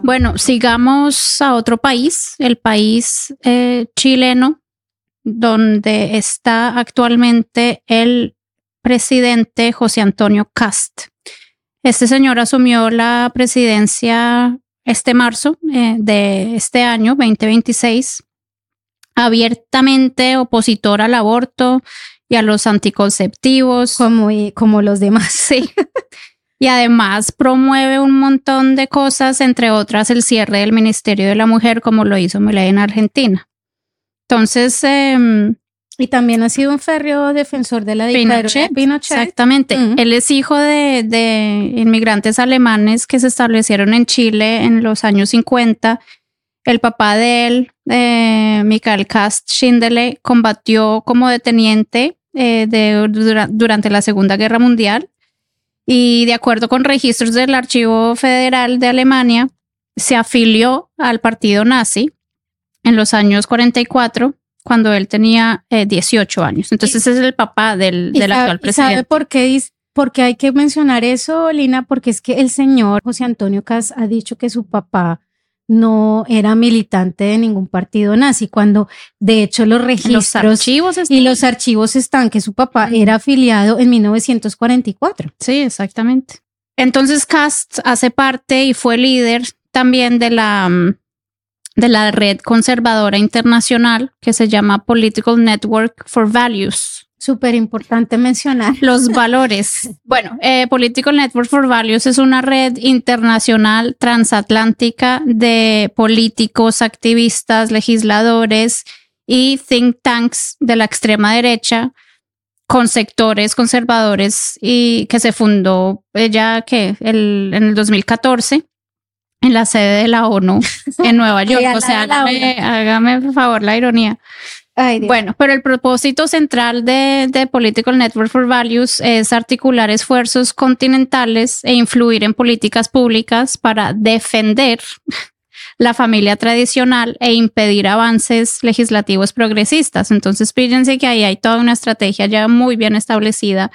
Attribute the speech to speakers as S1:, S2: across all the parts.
S1: Bueno, sigamos a otro país, el país chileno, donde está actualmente el presidente José Antonio Kast. Este señor asumió la presidencia este marzo de este año, 2026, abiertamente opositor al aborto y a los anticonceptivos.
S2: Como los demás.
S1: Sí. Y además promueve un montón de cosas, entre otras el cierre del Ministerio de la Mujer, como lo hizo Milei en Argentina. Entonces,
S2: y también ha sido un férreo defensor de la dictadura de Pinochet.
S1: Exactamente. Él es hijo de inmigrantes alemanes que se establecieron en Chile en los años 50. El papá de él, Michael Kast Schindele, combatió como deteniente durante la Segunda Guerra Mundial. Y de acuerdo con registros del Archivo Federal de Alemania, se afilió al partido nazi en los años 44, cuando él tenía 18 años. Entonces ese es el papá del actual presidente.
S2: ¿Sabe por qué hay que mencionar eso, Lina? Porque es que el señor José Antonio Kast ha dicho que su papá no era militante de ningún partido nazi, cuando de hecho los registros y los archivos están que su papá era afiliado en 1944.
S1: Sí, exactamente. Entonces Kast hace parte y fue líder también de la red conservadora internacional que se llama Political Network for Values.
S2: Súper importante mencionar.
S1: Los valores. Bueno, Political Network for Values es una red internacional transatlántica de políticos, activistas, legisladores y think tanks de la extrema derecha con sectores conservadores y que se fundó en el 2014 en la sede de la ONU en Nueva York. O sea, hágame por favor la ironía.
S2: Ay, Dios.
S1: Bueno, pero el propósito central de Political Network for Values es articular esfuerzos continentales e influir en políticas públicas para defender la familia tradicional e impedir avances legislativos progresistas. Entonces, fíjense que ahí hay toda una estrategia ya muy bien establecida.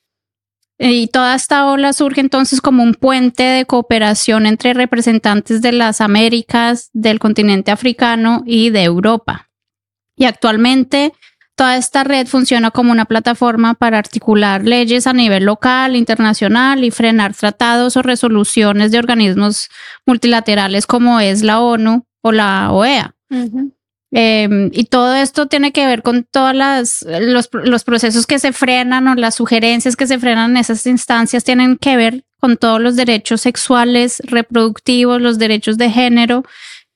S1: Y toda esta ola surge entonces como un puente de cooperación entre representantes de las Américas, del continente africano y de Europa. Y actualmente toda esta red funciona como una plataforma para articular leyes a nivel local, internacional y frenar tratados o resoluciones de organismos multilaterales como es la ONU o la OEA. Uh-huh. Y todo esto tiene que ver con todos los procesos que se frenan o las sugerencias que se frenan en esas instancias tienen que ver con todos los derechos sexuales, reproductivos, los derechos de género.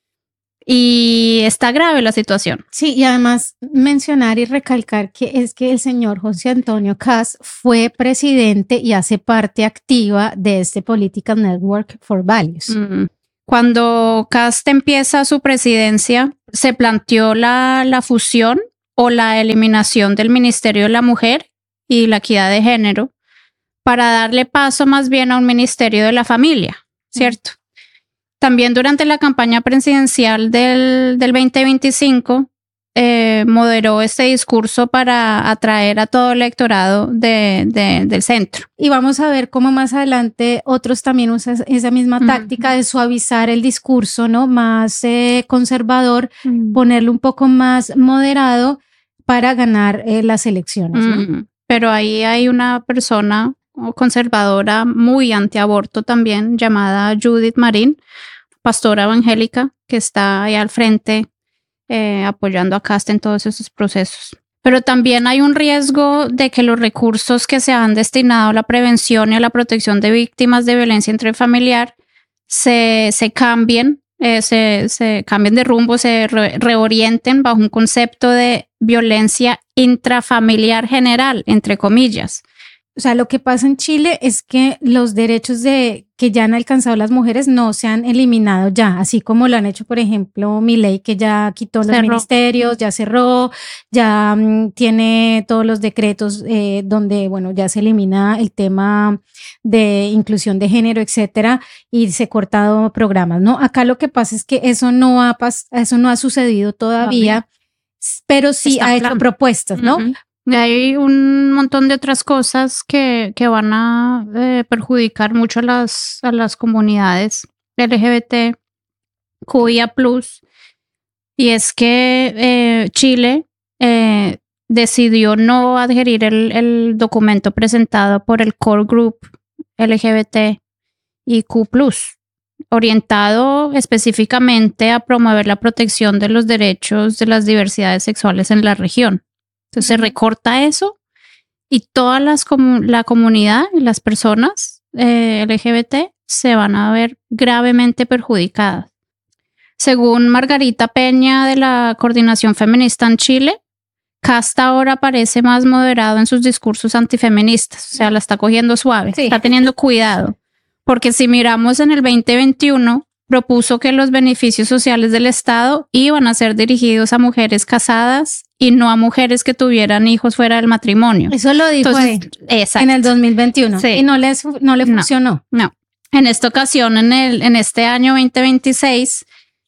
S1: Y está grave la situación.
S2: Sí, y además mencionar y recalcar que es que el señor José Antonio Kast fue presidente y hace parte activa de este Political Network for Values.
S1: Cuando Kast empieza su presidencia, se planteó la fusión o la eliminación del Ministerio de la Mujer y la Equidad de Género para darle paso más bien a un Ministerio de la Familia, ¿cierto? También durante la campaña presidencial del 2025 moderó este discurso para atraer a todo el electorado del centro.
S2: Y vamos a ver cómo más adelante otros también usan esa misma táctica de suavizar el discurso, ¿no? Más conservador, ponerlo un poco más moderado para ganar las elecciones, ¿no?
S1: Pero ahí hay una persona conservadora muy antiaborto también, llamada Judith Marín, pastora evangélica, que está ahí al frente apoyando a Kast en todos esos procesos. Pero también hay un riesgo de que los recursos que se han destinado a la prevención y a la protección de víctimas de violencia intrafamiliar se cambien, se cambien de rumbo, se reorienten bajo un concepto de violencia intrafamiliar general, entre comillas.
S2: O sea, lo que pasa en Chile es que los derechos que ya han alcanzado las mujeres no se han eliminado ya, así como lo han hecho, por ejemplo, Milei, que ya quitó los ministerios, ya cerró, ya tiene todos los decretos donde, bueno, ya se elimina el tema de inclusión de género, etcétera, y se ha cortado programas, ¿no? Acá lo que pasa es que eso no ha sucedido todavía, pero sí ha hecho propuestas, ¿no?
S1: Hay un montón de otras cosas que van a perjudicar mucho a las comunidades LGBT QIA+, y es que Chile decidió no adherir el documento presentado por el Core Group LGBTIQ+, orientado específicamente a promover la protección de los derechos de las diversidades sexuales en la región. Entonces se recorta eso y toda la comunidad y las personas LGBT se van a ver gravemente perjudicadas. Según Margarita Peña de la Coordinación Feminista en Chile, Casta ahora parece más moderado en sus discursos antifeministas, o sea, la está cogiendo suave, está teniendo cuidado, porque si miramos en el 2021, propuso que los beneficios sociales del Estado iban a ser dirigidos a mujeres casadas y no a mujeres que tuvieran hijos fuera del matrimonio.
S2: Eso lo dijo en el 2021 y no le funcionó.
S1: No. En esta ocasión, en este año 2026,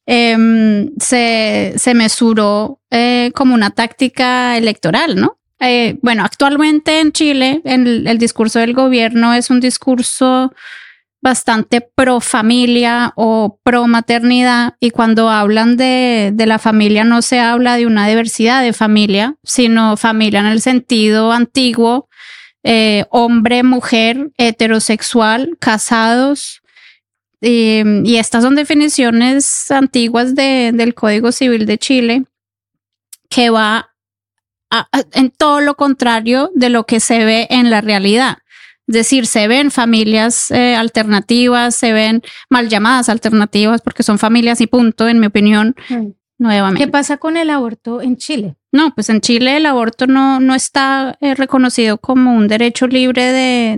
S1: se mesuró como una táctica electoral, ¿no? Bueno, actualmente en Chile el discurso del gobierno es un discurso bastante pro familia o pro maternidad, y cuando hablan de la familia no se habla de una diversidad de familia, sino familia en el sentido antiguo, hombre, mujer, heterosexual, casados. Y estas son definiciones antiguas del Código Civil de Chile, que va en todo lo contrario de lo que se ve en la realidad. Es decir, se ven familias alternativas, se ven mal llamadas alternativas, porque son familias y punto, en mi opinión, nuevamente.
S2: ¿Qué pasa con el aborto en Chile?
S1: No, pues en Chile el aborto no está reconocido como un derecho libre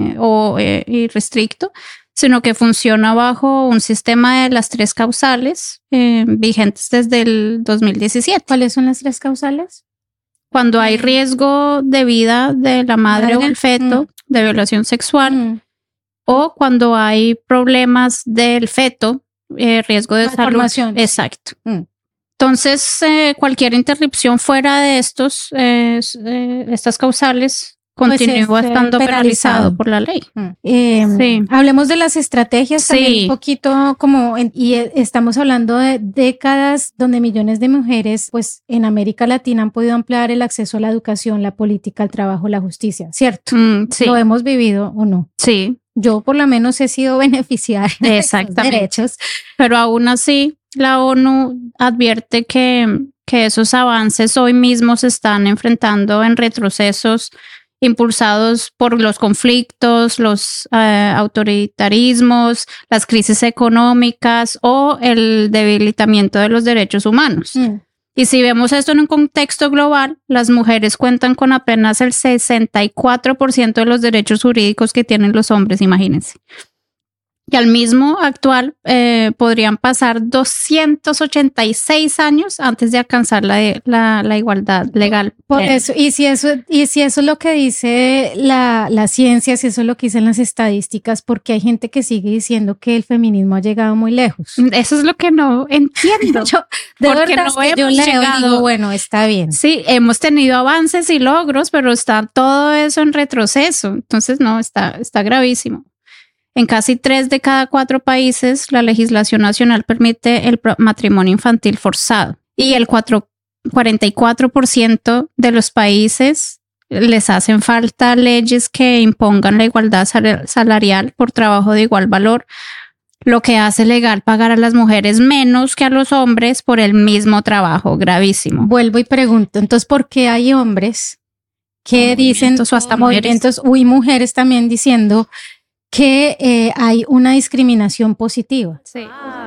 S1: y restricto, sino que funciona bajo un sistema de las 3 causales vigentes desde el 2017.
S2: ¿Cuáles son las 3 causales?
S1: Cuando hay riesgo de vida de la madre o el feto, de violación sexual, o cuando hay problemas del feto, riesgo de salud. Exacto. Entonces, cualquier interrupción fuera de estas causales continúa estando penalizado por la ley.
S2: Hablemos de las estrategias también un poquito estamos hablando de décadas donde millones de mujeres pues en América Latina han podido ampliar el acceso a la educación, la política, el trabajo, la justicia, ¿cierto? ¿Lo hemos vivido o no?
S1: Sí.
S2: Yo por lo menos he sido beneficiaria de esos derechos.
S1: Pero aún así la ONU advierte que esos avances hoy mismo se están enfrentando en retrocesos impulsados por los conflictos, los autoritarismos, las crisis económicas o el debilitamiento de los derechos humanos. Y si vemos esto en un contexto global, las mujeres cuentan con apenas el 64% de los derechos jurídicos que tienen los hombres, imagínense. Y al mismo actual podrían pasar 286 años antes de alcanzar la igualdad legal.
S2: Por eso, y si eso es lo que dice la ciencia, si eso es lo que dicen las estadísticas, porque hay gente que sigue diciendo que el feminismo ha llegado muy lejos.
S1: Eso es lo que no entiendo.
S2: Yo leo y digo, bueno, está bien.
S1: Sí, hemos tenido avances y logros, pero está todo eso en retroceso. Entonces, no, está gravísimo. En casi 3 de cada 4 países, la legislación nacional permite el matrimonio infantil forzado, y el 44% de los países les hacen falta leyes que impongan la igualdad salarial por trabajo de igual valor, lo que hace legal pagar a las mujeres menos que a los hombres por el mismo trabajo. Gravísimo.
S2: Vuelvo y pregunto, entonces, ¿por qué hay hombres que dicen,
S1: o hasta mujeres
S2: también diciendo que hay una discriminación positiva?
S1: Sí.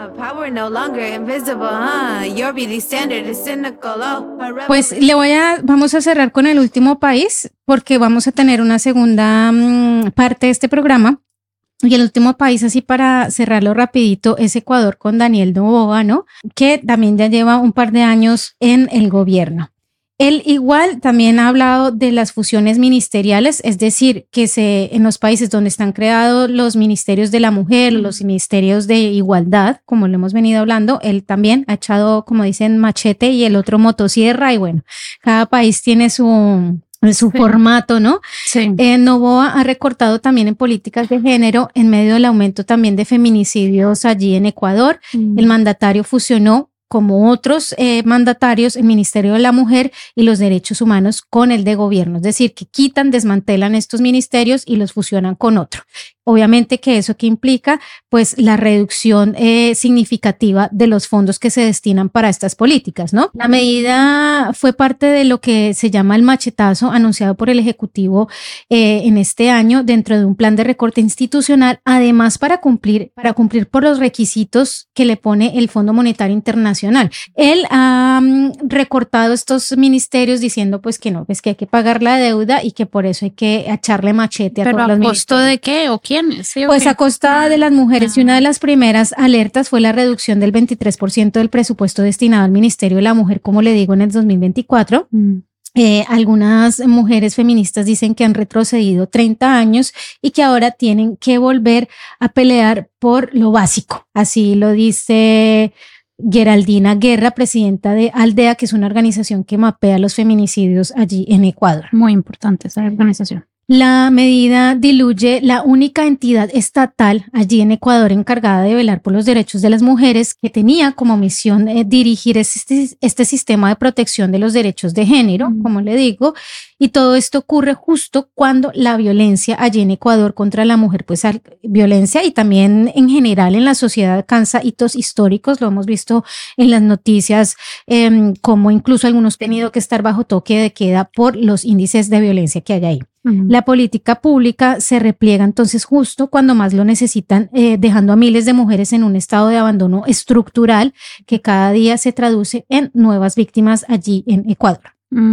S2: Pues vamos a cerrar con el último país, porque vamos a tener una segunda parte de este programa. Y el último país, así para cerrarlo rapidito, es Ecuador, con Daniel Noboa, ¿no? Que también ya lleva un par de años en el gobierno. Él igual también ha hablado de las fusiones ministeriales, es decir, que en los países donde están creados los ministerios de la mujer, los ministerios de igualdad, como lo hemos venido hablando, él también ha echado, como dicen, machete y el otro motosierra, y bueno, cada país tiene su su formato, ¿no?
S1: Sí.
S2: Noboa ha recortado también en políticas de género en medio del aumento también de feminicidios allí en Ecuador. El mandatario fusionó, como otros mandatarios, el Ministerio de la Mujer y los Derechos Humanos con el de Gobierno, es decir, que quitan, desmantelan estos ministerios y los fusionan con otro. Obviamente que eso que implica, pues, la reducción significativa de los fondos que se destinan para estas políticas, ¿no? La medida fue parte de lo que se llama el machetazo anunciado por el Ejecutivo en este año dentro de un plan de recorte institucional, además para cumplir por los requisitos que le pone el Fondo Monetario Internacional. Él ha recortado estos ministerios diciendo pues que no, pues que hay que pagar la deuda y que por eso hay que echarle machete a todos los ministerios.
S1: ¿Pero a costo de qué o quién? ¿Sí,
S2: pues okay. A costa de las mujeres, y una de las primeras alertas fue la reducción del 23% del presupuesto destinado al Ministerio de la Mujer, como le digo, en el 2024. Algunas mujeres feministas dicen que han retrocedido 30 años y que ahora tienen que volver a pelear por lo básico. Así lo dice Geraldina Guerra, presidenta de Aldea, que es una organización que mapea los feminicidios allí en Ecuador.
S1: Muy importante esa organización.
S2: La medida diluye la única entidad estatal allí en Ecuador encargada de velar por los derechos de las mujeres, que tenía como misión dirigir este sistema de protección de los derechos de género, como le digo, y todo esto ocurre justo cuando la violencia allí en Ecuador contra la mujer, pues violencia y también en general en la sociedad alcanza hitos históricos, lo hemos visto en las noticias, como incluso algunos han tenido que estar bajo toque de queda por los índices de violencia que hay ahí. La política pública se repliega entonces justo cuando más lo necesitan, dejando a miles de mujeres en un estado de abandono estructural que cada día se traduce en nuevas víctimas allí en Ecuador.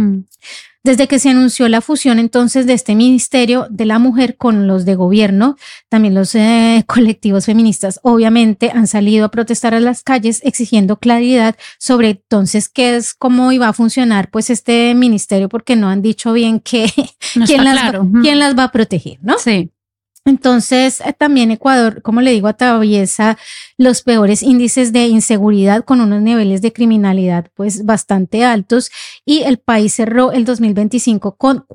S2: Desde que se anunció la fusión entonces de este Ministerio de la Mujer con los de Gobierno, también los colectivos feministas obviamente han salido a protestar a las calles exigiendo claridad sobre entonces cómo iba a funcionar pues este ministerio, porque no han dicho bien quién las va a proteger, ¿no?
S1: Sí.
S2: Entonces, también Ecuador, como le digo, atraviesa los peores índices de inseguridad con unos niveles de criminalidad pues bastante altos, y el país cerró el 2025 con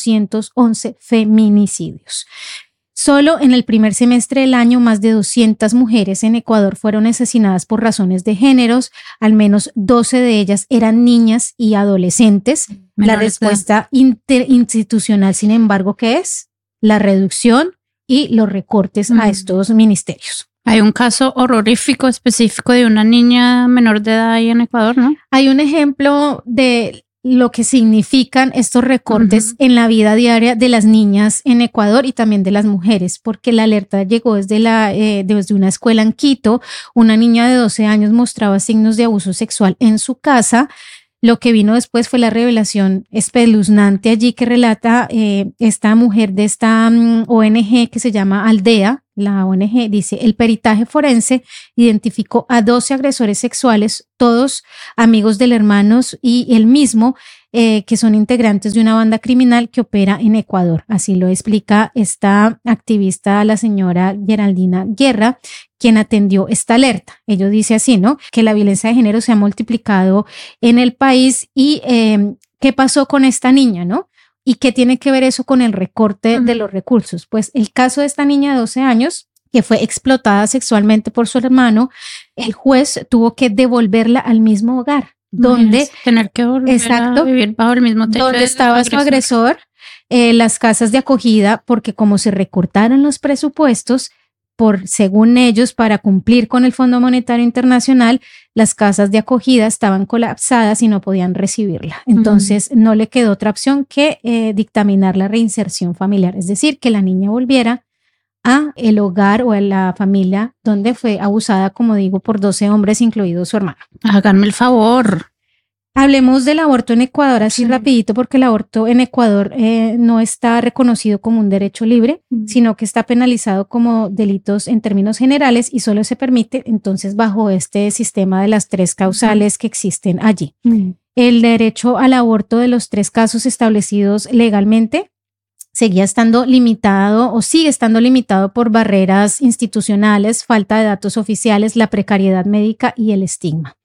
S2: 411 feminicidios. Solo en el primer semestre del año, más de 200 mujeres en Ecuador fueron asesinadas por razones de géneros, al menos 12 de ellas eran niñas y adolescentes. La respuesta interinstitucional, sin embargo, ¿qué es? La reducción y los recortes a estos ministerios.
S1: Hay un caso horrorífico específico de una niña menor de edad ahí en Ecuador, ¿no?
S2: Hay un ejemplo de lo que significan estos recortes en la vida diaria de las niñas en Ecuador y también de las mujeres, porque la alerta llegó desde una escuela en Quito. Una niña de 12 años mostraba signos de abuso sexual en su casa. Lo que vino después fue la revelación espeluznante allí que relata esta mujer de esta ONG que se llama Aldea. La ONG dice: el peritaje forense identificó a 12 agresores sexuales, todos amigos del hermano y él mismo, que son integrantes de una banda criminal que opera en Ecuador. Así lo explica esta activista, la señora Geraldina Guerra, quien atendió esta alerta. Ello dice así, ¿no? Que la violencia de género se ha multiplicado en el país y ¿qué pasó con esta niña, no? ¿Y qué tiene que ver eso con el recorte de los recursos? Pues el caso de esta niña de 12 años que fue explotada sexualmente por su hermano, el juez tuvo que devolverla al mismo hogar donde
S1: tener que volver a vivir bajo el mismo techo
S2: donde estaba su agresor, las casas de acogida, porque como se recortaron los presupuestos, según ellos, para cumplir con el Fondo Monetario Internacional, las casas de acogida estaban colapsadas y no podían recibirla. Entonces, no le quedó otra opción que dictaminar la reinserción familiar, es decir, que la niña volviera a el hogar o a la familia donde fue abusada, como digo, por 12 hombres, incluido su hermano.
S1: Háganme el favor.
S2: Hablemos del aborto en Ecuador así rapidito, porque el aborto en Ecuador no está reconocido como un derecho libre, sino que está penalizado como delitos en términos generales y solo se permite entonces bajo este sistema de las 3 causales que existen allí. El derecho al aborto de los 3 casos establecidos legalmente seguía estando limitado o sigue estando limitado por barreras institucionales, falta de datos oficiales, la precariedad médica y el estigma.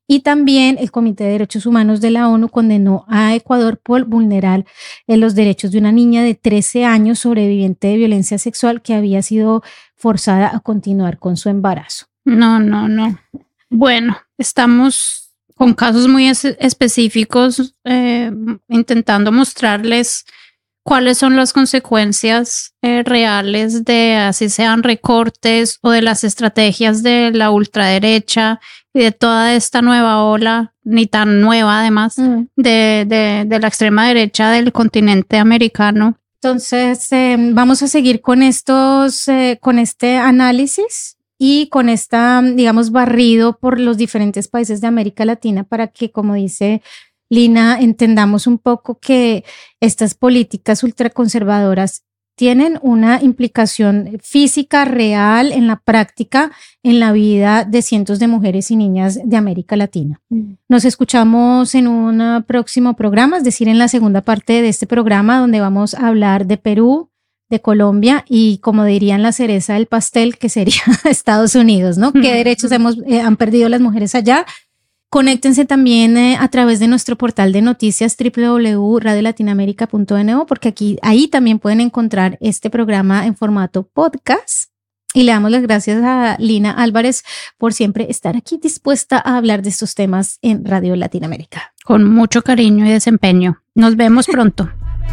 S2: Y también el Comité de Derechos Humanos de la ONU condenó a Ecuador por vulnerar los derechos de una niña de 13 años sobreviviente de violencia sexual que había sido forzada a continuar con su embarazo.
S1: No. Bueno, estamos con casos muy específicos intentando mostrarles cuáles son las consecuencias reales de así sean recortes o de las estrategias de la ultraderecha y de toda esta nueva ola, ni tan nueva además, de la extrema derecha del continente americano.
S2: Entonces, vamos a seguir con este análisis y con esta, digamos, barrido por los diferentes países de América Latina para que, como dice Lina, entendamos un poco que estas políticas ultraconservadoras tienen una implicación física real en la práctica, en la vida de cientos de mujeres y niñas de América Latina. Nos escuchamos en un próximo programa, es decir, en la segunda parte de este programa, donde vamos a hablar de Perú, de Colombia y, como dirían, la cereza del pastel, que sería Estados Unidos, ¿no? ¿Qué derechos han perdido las mujeres allá? Conéctense también a través de nuestro portal de noticias www.radiolatinaamerica.no, porque ahí también pueden encontrar este programa en formato podcast. Y le damos las gracias a Lina Álvarez por siempre estar aquí dispuesta a hablar de estos temas en Radio Latinoamérica.
S1: Con mucho cariño y desempeño. Nos vemos pronto.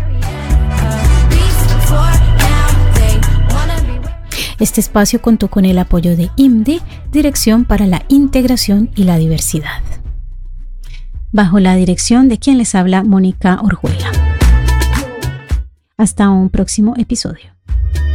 S2: Este espacio contó con el apoyo de IMDI, Dirección para la Integración y la Diversidad, bajo la dirección de quien les habla, Mónica Orjuela. Hasta un próximo episodio.